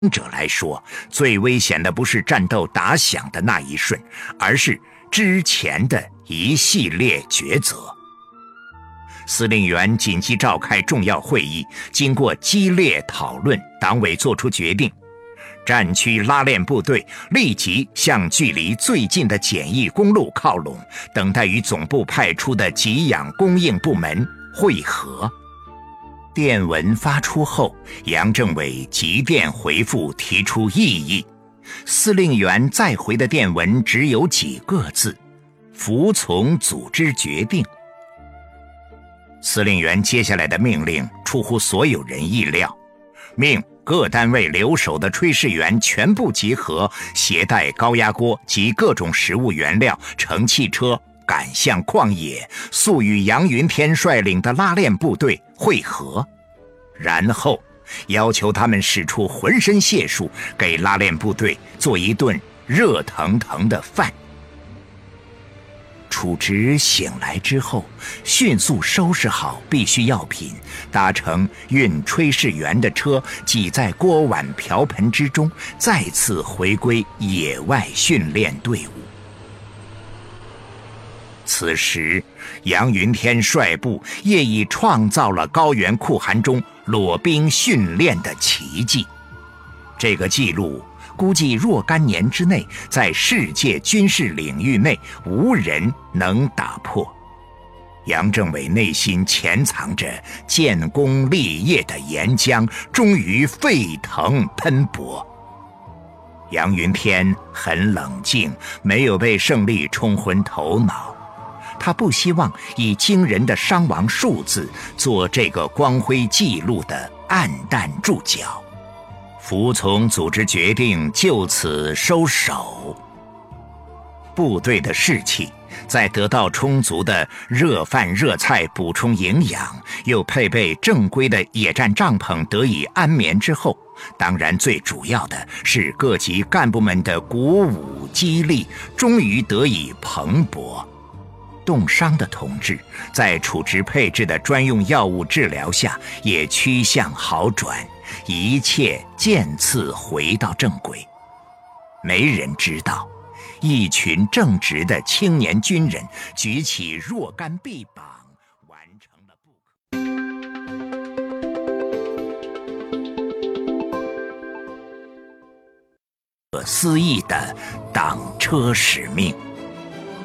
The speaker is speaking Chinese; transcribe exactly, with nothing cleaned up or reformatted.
者来说，最危险的不是战斗打响的那一瞬，而是之前的一系列抉择。司令员紧急召开重要会议，经过激烈讨论，党委作出决定，战区拉练部队立即向距离最近的简易公路靠拢，等待与总部派出的给养供应部门会合。电文发出后，杨政委急电回复提出异议。司令员再回的电文只有几个字：服从组织决定。司令员接下来的命令出乎所有人意料，命各单位留守的炊事员全部集合，携带高压锅及各种食物原料，乘汽车赶向旷野，速与杨云天率领的拉练部队会合，然后要求他们使出浑身解数，给拉练部队做一顿热腾腾的饭。处直醒来之后，迅速收拾好必需药品，搭乘运炊事员的车，挤在锅碗瓢盆之中，再次回归野外训练队伍。此时，杨云天率部业已创造了高原酷寒中裸兵训练的奇迹。这个记录估计若干年之内，在世界军事领域内无人能打破。杨政委内心潜藏着建功立业的岩浆，终于沸腾喷薄。杨云天很冷静，没有被胜利冲昏头脑。他不希望以惊人的伤亡数字做这个光辉记录的暗淡注脚。服从组织决定，就此收手。部队的士气在得到充足的热饭热菜补充营养，又配备正规的野战帐篷得以安眠之后，当然最主要的是各级干部们的鼓舞激励，终于得以蓬勃。冻伤的同志在处置配置的专用药物治疗下也趋向好转，一切渐次回到正轨。没人知道，一群正直的青年军人举起若干臂膀，完成了不可思议的挡车使命。